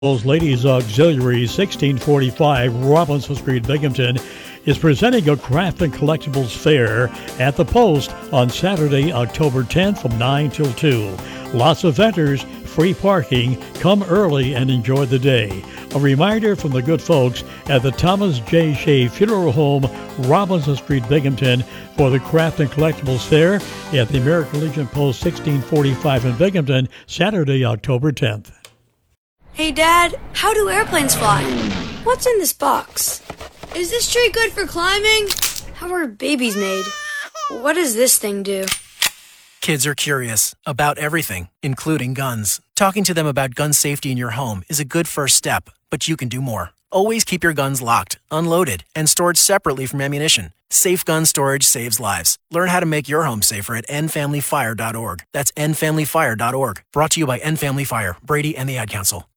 Ladies Auxiliary, 1645 Robinson Street, Binghamton, is presenting a craft and collectibles fair at the Post on Saturday, October 10th from 9 till 2. Lots of vendors, free parking, come early and enjoy the day. A reminder from the good folks at the Thomas J. Shea Funeral Home, Robinson Street, Binghamton, for the Craft and Collectibles Fair at the American Legion Post 1645 in Binghamton, Saturday, October 10th. Hey, Dad, how do airplanes fly? What's in this box? Is this tree good for climbing? How are babies made? What does this thing do? Kids are curious about everything, including guns. Talking to them about gun safety in your home is a good first step, but you can do more. Always keep your guns locked, unloaded, and stored separately from ammunition. Safe gun storage saves lives. Learn how to make your home safer at endfamilyfire.org. That's endfamilyfire.org. Brought to you by End Family Fire, Brady, and the Ad Council.